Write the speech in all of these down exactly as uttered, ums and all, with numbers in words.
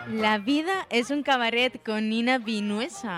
La vida es un cabaret con Nina Vinuesa.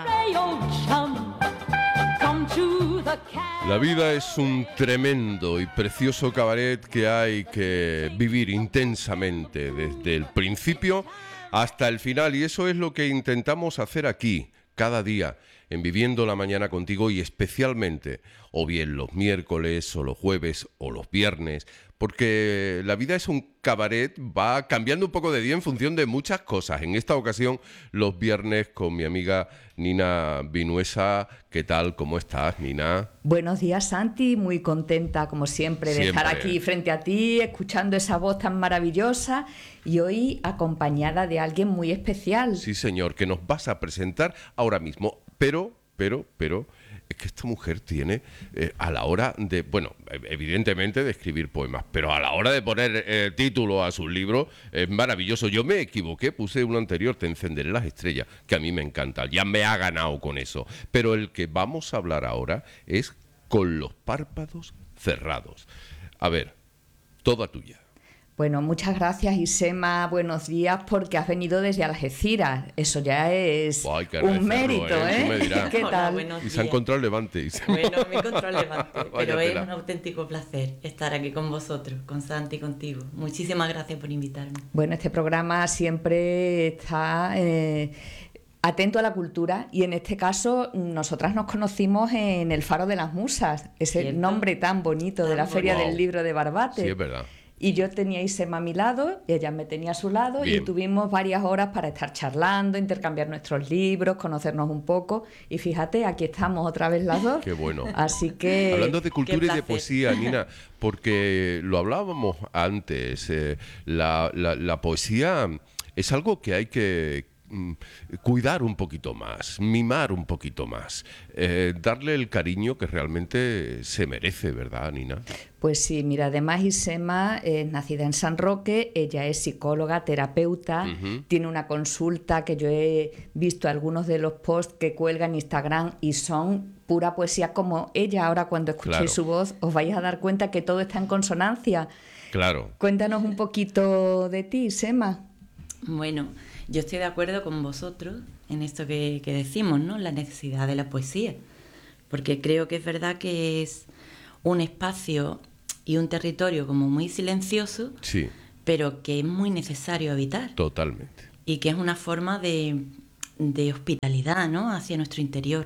La vida es un tremendo y precioso cabaret que hay que vivir intensamente desde el principio hasta el final, y eso es lo que intentamos hacer aquí, cada día, en Viviendo la Mañana contigo, y especialmente, o bien los miércoles, o los jueves, o los viernes, porque la vida es un cabaret, va cambiando un poco de día en función de muchas cosas. En esta ocasión, los viernes con mi amiga Nina Vinuesa. ¿Qué tal? ¿Cómo estás, Nina? Buenos días, Santi. Muy contenta, como siempre, de Siempre. estar aquí frente a ti, escuchando esa voz tan maravillosa, y hoy acompañada de alguien muy especial. Sí, señor, que nos vas a presentar ahora mismo. Pero, pero, pero... es que esta mujer tiene, eh, a la hora de, bueno, evidentemente de escribir poemas, pero a la hora de poner eh, título a sus libros, es maravilloso. Yo me equivoqué, puse uno anterior, Te encenderé las estrellas, que a mí me encanta, ya me ha ganado con eso. Pero el que vamos a hablar ahora es Con los párpados cerrados. A ver, toda tuya. Bueno, muchas gracias, Isema. Buenos días, porque has venido desde Algeciras. Eso ya es Ay, un mérito, ¿eh? ¿eh? Tú me dirás. ¿Qué Hola, tal? buenos Y se ha días. encontrado el Levante. Y se... Bueno, me encontró el Levante, pero Vaya es tela. un auténtico placer estar aquí con vosotros, con Santi y contigo. Muchísimas gracias por invitarme. Bueno, este programa siempre está eh, atento a la cultura, y en este caso nosotras nos conocimos en el Faro de las Musas, ese ¿Cierto? nombre tan bonito de Tan la Feria bonito. del Libro de Barbate. Sí, es verdad. Y yo tenía a Isema a mi lado, y ella me tenía a su lado, Bien. y tuvimos varias horas para estar charlando, intercambiar nuestros libros, conocernos un poco. Y fíjate, aquí estamos otra vez las dos. Qué bueno. Así que... Hablando de cultura y de placer. poesía, Nina, porque lo hablábamos antes, eh, la, la- la poesía es algo que hay que mm, cuidar un poquito más, mimar un poquito más, eh, darle el cariño que realmente se merece, ¿verdad, Nina? Pues sí, mira, además Isema es nacida en San Roque, ella es psicóloga, terapeuta, Ujú. tiene una consulta que yo he visto algunos de los posts que cuelga en Instagram y son pura poesía como ella. Ahora, cuando escuchéis Claro. su voz, os vais a dar cuenta que todo está en consonancia. Claro. Cuéntanos un poquito de ti, Isema. Bueno, yo estoy de acuerdo con vosotros en esto que, que decimos, ¿no? La necesidad de la poesía, porque creo que es verdad que es un espacio y un territorio como muy silencioso, Sí, pero que es muy necesario habitar totalmente. y que es una forma de, de hospitalidad, ¿no? Hacia nuestro interior,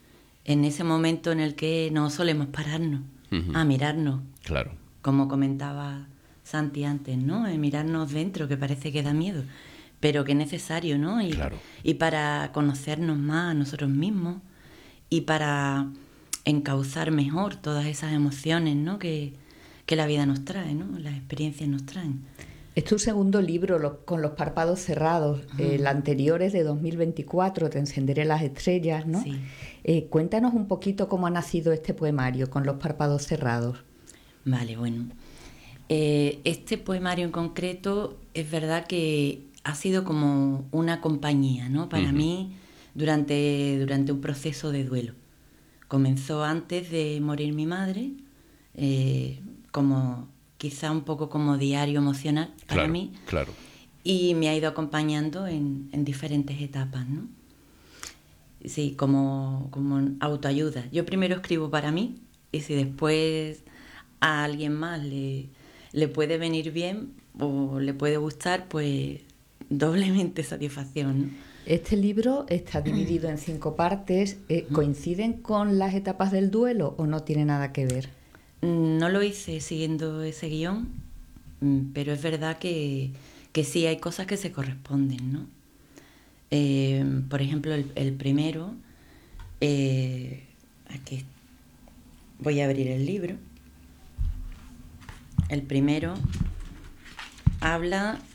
en ese momento en el que no solemos pararnos Ujú. a mirarnos, Claro. como comentaba Santi antes, ¿no? Eh, mirarnos dentro, que parece que da miedo, pero que es necesario, ¿no? Y, Claro. y para conocernos más a nosotros mismos y para encauzar mejor todas esas emociones, ¿no? Que, que la vida nos trae, ¿no? Las experiencias nos traen. Es tu segundo libro, lo- Con los párpados cerrados. El anterior es de dos mil veinticuatro, Te encenderé las estrellas, ¿no? Sí. Eh, cuéntanos un poquito cómo ha nacido este poemario, Con los párpados cerrados. Vale, bueno. Eh, este poemario en concreto es verdad que ha sido como una compañía, ¿no? Para Ujú. mí durante, durante un proceso de duelo. Comenzó antes de morir mi madre, eh, como quizá un poco como diario emocional para Claro, mí, claro. y me ha ido acompañando en, en diferentes etapas, ¿no? Sí, como, como autoayuda. Yo primero escribo para mí, y si después a alguien más le, le puede venir bien o le puede gustar, pues doblemente satisfacción, ¿no? Este libro está dividido en cinco partes. Eh, ¿Coinciden con las etapas del duelo o no tiene nada que ver? No lo hice siguiendo ese guión, mm, pero es verdad que, que sí hay cosas que se corresponden, ¿no? Eh, por ejemplo, el, el primero, eh, aquí voy a abrir el libro. El primero habla: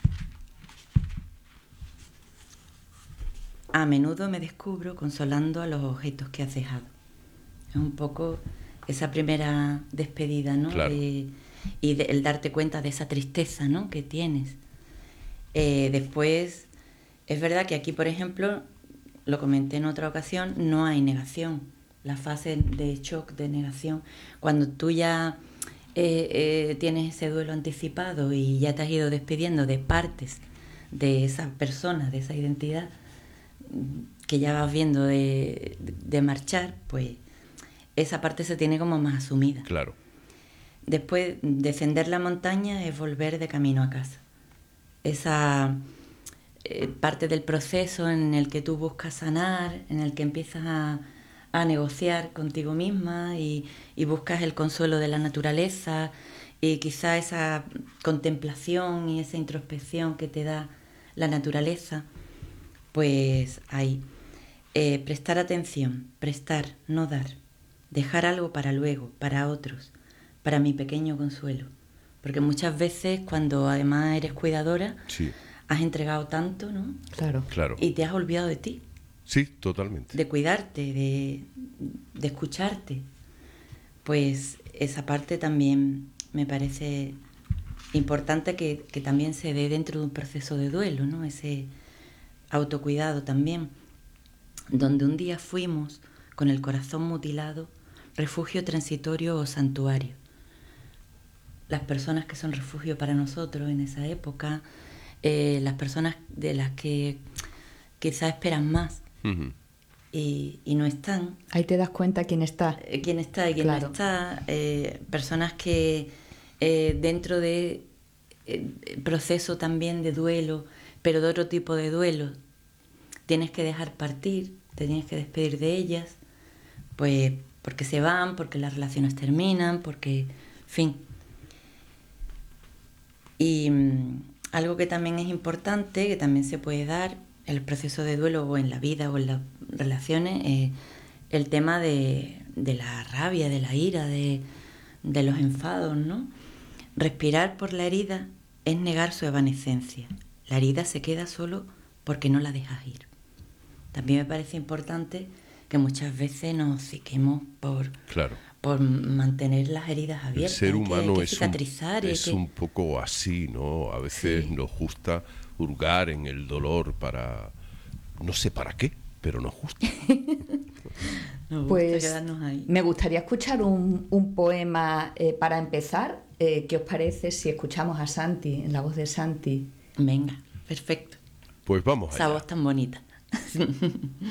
a menudo me descubro consolando a los objetos que has dejado. Es un poco esa primera despedida, ¿no? Claro. De- y de- el darte cuenta de esa tristeza, ¿no? Que tienes. Eh, después, es verdad que aquí, por ejemplo, lo comenté en otra ocasión, no hay negación. La fase de shock, de negación, cuando tú ya eh, eh, tienes ese duelo anticipado y ya te has ido despidiendo de partes de esa persona, de esa identidad que ya vas viendo de, de marchar, pues esa parte se tiene como más asumida. Claro. Después, descender la montaña es volver de camino a casa. Esa eh, parte del proceso en el que tú buscas sanar, en el que empiezas a, a negociar contigo misma y, y buscas el consuelo de la naturaleza y quizá esa contemplación y esa introspección que te da la naturaleza, pues ahí. Eh, prestar atención, prestar, no dar. Dejar algo para luego, para otros, para mi pequeño consuelo. Porque muchas veces cuando además eres cuidadora, Sí. has entregado tanto, ¿no? Claro. Claro. Y te has olvidado de ti, Sí, totalmente. de cuidarte, de, de escucharte. Pues esa parte también me parece importante que, que también se dé dentro de un proceso de duelo, ¿no? Ese autocuidado también, donde un día fuimos con el corazón mutilado, refugio transitorio o santuario. Las personas que son refugio para nosotros en esa época, eh, las personas de las que quizás esperan más Uh-huh. y, y no están. Ahí te das cuenta quién está. Eh, quién está y quién Claro. no está. Eh, personas que eh, dentro de eh, proceso también de duelo, pero de otro tipo de duelo, tienes que dejar partir, te tienes que despedir de ellas, pues porque se van, porque las relaciones terminan, porque, en fin. Y mm, algo que también es importante, que también se puede dar en el proceso de duelo o en la vida o en las relaciones, eh, el tema de, de la rabia, de la ira, de, de los enfados, ¿no? Respirar por la herida es negar su evanescencia. La herida se queda solo porque no la dejas ir. También me parece importante que muchas veces nos ciquemos por, Claro. por mantener las heridas El abiertas. ser hay que- humano hay que es, un, cicatrizar, hay es que- un poco así, ¿no? A veces Sí. nos gusta hurgar en el dolor para... No sé para qué, pero nos gusta. Nos gusta Pues quedarnos ahí. me gustaría escuchar un, un poema eh, para empezar. Eh, ¿Qué os parece si escuchamos a Santi, en la voz de Santi? Venga, perfecto. Pues vamos Esa allá. voz tan bonita.